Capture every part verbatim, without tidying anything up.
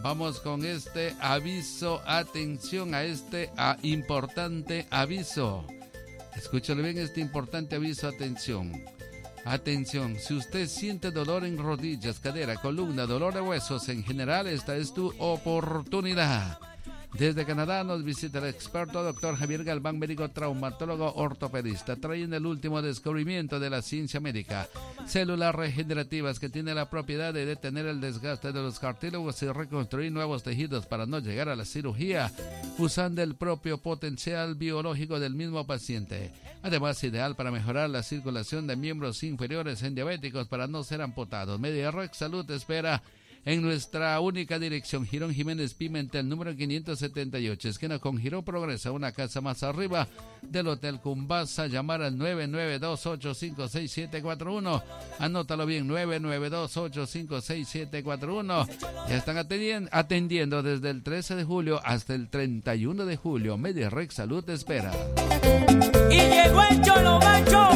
Vamos con este aviso, atención a este a importante aviso. Escúchale bien este importante aviso, atención. Atención, si usted siente dolor en rodillas, cadera, columna, dolor de huesos en general, esta es tu oportunidad. Desde Canadá nos visita el experto doctor Javier Galván, médico traumatólogo ortopedista, trayendo el último descubrimiento de la ciencia médica. Células regenerativas que tienen la propiedad de detener el desgaste de los cartílagos y reconstruir nuevos tejidos para no llegar a la cirugía, usando el propio potencial biológico del mismo paciente. Además, ideal para mejorar la circulación de miembros inferiores en diabéticos para no ser amputados. MediRx Salud espera en nuestra única dirección, Girón Jiménez Pimentel, número quinientos setenta y ocho, esquina con Girón Progresa, una casa más arriba del Hotel Cumbasa. Llamar al nueve nueve dos, ocho cinco seis, siete cuatro uno. Anótalo bien, nueve nueve dos, ocho cinco seis, siete cuatro uno. Ya están atendiendo, atendiendo desde el trece de julio hasta el treinta y uno de julio. MediRx Salud te espera. Y llegó el Cholo Macho.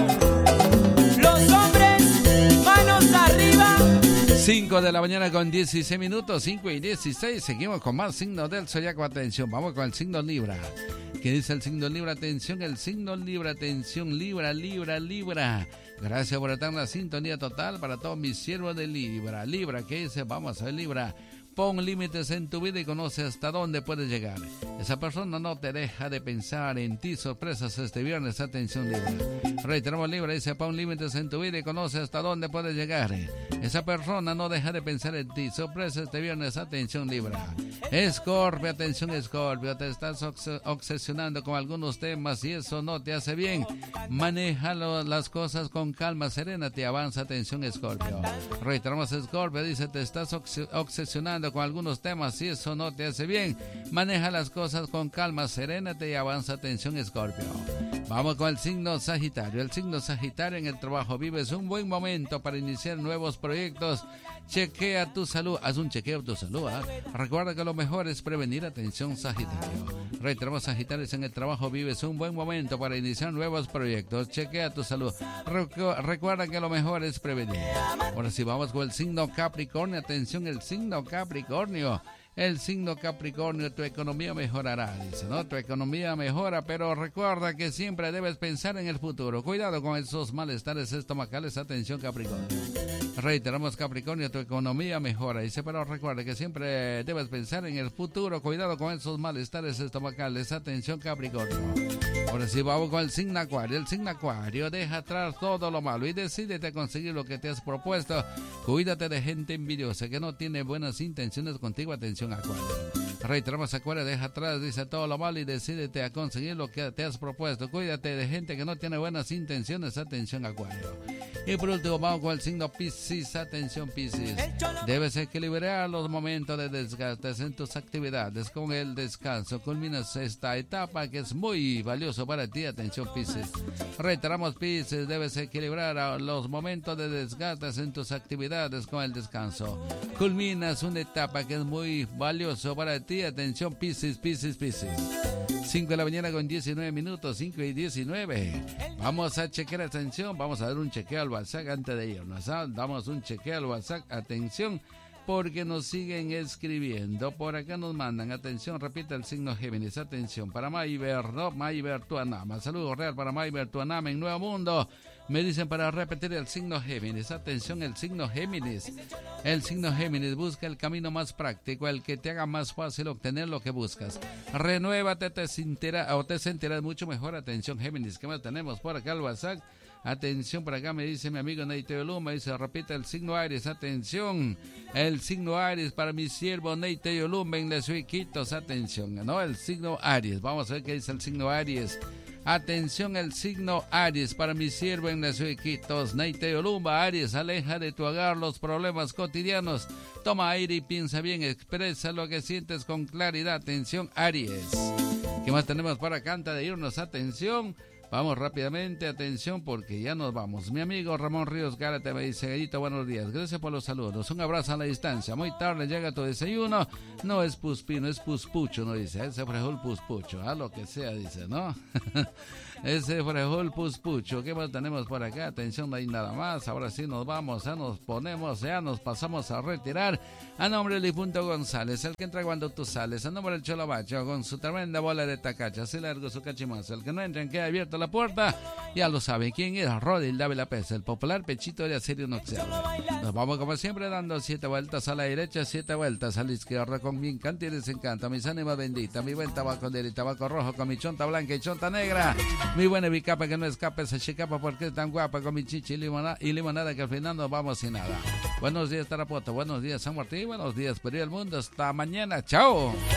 Los hombres, manos arriba. cinco de la mañana con dieciséis minutos, cinco y dieciséis. Seguimos con más signos del zodiaco. Atención, vamos con el signo Libra. ¿Qué dice el signo Libra? Atención, el signo Libra, atención, Libra, Libra, Libra. Gracias por estar en la sintonía total para todos mis siervos de Libra. Libra, ¿qué dice? Vamos a ver, Libra. Pon límites en tu vida y conoce hasta dónde puedes llegar. Esa persona no te deja de pensar en ti. Sorpresas este viernes. Atención, Libra. Reiteramos, Libra, dice, pon límites en tu vida y conoce hasta dónde puedes llegar. Esa persona no deja de pensar en ti. Sorpresa este viernes. Atención, Libra. Escorpio, atención, Escorpio. Te estás obsesionando con algunos temas y eso no te hace bien. Maneja las cosas con calma, serena, te avanza. Atención, Escorpio. Reiteramos, Escorpio, dice, te estás obsesionando con algunos temas y eso no te hace bien. Maneja las cosas con calma, serénate y avanza. Atención, Escorpio. Vamos con el signo Sagitario. El signo Sagitario, en el trabajo vives un buen momento para iniciar nuevos proyectos. Chequea tu salud, haz un chequeo de tu salud. ¿eh? Recuerda que lo mejor es prevenir. Atención, Sagitario. Reiteramos, Sagitario, en el trabajo vives un buen momento para iniciar nuevos proyectos. Chequea tu salud. Recu- recuerda que lo mejor es prevenir. Ahora sí, vamos con el signo Capricornio. Atención, el signo Capricornio. El signo Capricornio, tu economía mejorará, dice, ¿no? Tu economía mejora, pero recuerda que siempre debes pensar en el futuro. Cuidado con esos malestares estomacales. Atención, Capricornio. Reiteramos, Capricornio, tu economía mejora, dice, pero recuerda que siempre debes pensar en el futuro. Cuidado con esos malestares estomacales. Atención, Capricornio. Ahora sí, vamos con el signo Acuario. El signo Acuario, deja atrás todo lo malo y decídete a conseguir lo que te has propuesto. Cuídate de gente envidiosa que no tiene buenas intenciones contigo. Atención, Acuario. Reiteramos, Acuario, deja atrás, dice, todo lo malo y decídete a conseguir lo que te has propuesto. Cuídate de gente que no tiene buenas intenciones. Atención, Acuario. Y por último, vamos con el signo Piscis. Atención, Piscis. Debes equilibrar los momentos de desgaste en tus actividades con el descanso. Culminas esta etapa que es muy valioso para ti. Atención, Piscis. Reiteramos, Piscis, debes equilibrar los momentos de desgaste en tus actividades con el descanso. Culminas una etapa que es muy valioso para ti. Atención, Piscis, Piscis, Piscis. cinco de la mañana con diecinueve minutos, cinco y diecinueve. Vamos a chequear, atención, vamos a dar un chequeo al WhatsApp antes de irnos. ¿ah? Damos un chequeo al WhatsApp, atención, porque nos siguen escribiendo. Por acá nos mandan, atención, repite el signo Géminis, atención, para Mayber, ¿no? Mayber Tuanama. Saludos real para Mayber Tuanama en Nuevo Mundo. Me dicen para repetir el signo Géminis. Atención, el signo Géminis. El signo Géminis busca el camino más práctico, el que te haga más fácil obtener lo que buscas. Renuévate, te sentirás, o te sentirás mucho mejor. Atención, Géminis. ¿Qué más tenemos por acá al WhatsApp? Atención, por acá me dice mi amigo Neite Oluma, dice, repite el signo Aries. Atención, el signo Aries para mi siervo Neite Oluma en Les Huiquitos. Atención, ¿no? El signo Aries. Vamos a ver qué dice el signo Aries. Atención, el signo Aries para mi siervo en las Huiquitos. Neite Olumba, Aries, aleja de tu hogar los problemas cotidianos. Toma aire y piensa bien, expresa lo que sientes con claridad. Atención, Aries. ¿Qué más tenemos para acá antes de irnos? Atención. Vamos rápidamente, atención, porque ya nos vamos. Mi amigo Ramón Ríos Gárate me dice, Gallito, buenos días, gracias por los saludos, un abrazo a la distancia, muy tarde llega tu desayuno, no es puspino, es puspucho, no dice, él se ofreció el puspucho, a lo que sea, dice, ¿no? Ese Frejol Puspucho. ¿Qué más tenemos por acá? Atención, no hay nada más. Ahora sí nos vamos, ya nos ponemos, ya nos pasamos a retirar. A nombre del difunto González, el que entra cuando tú sales. A nombre del Cholo Bacho, con su tremenda bola de tacacha. Así largo su cachimazo. El que no entra, queda abierta la puerta. Ya lo saben quién es. Rodil Dávila Pérez, el popular pechito de acero inoxidable. Nos vamos como siempre dando siete vueltas a la derecha, siete vueltas a la izquierda con mi encanto y desencanto. Mis ánimas benditas, mi buen tabaco de tabaco rojo con mi chonta blanca y chonta negra. Mi buena bicapa que no escape esa chicapa porque es tan guapa con mi chichi y limonada, y limonada que al final nos vamos sin nada. Buenos días Tarapoto, buenos días San Martín, buenos días Perú del Mundo. Hasta mañana, chao.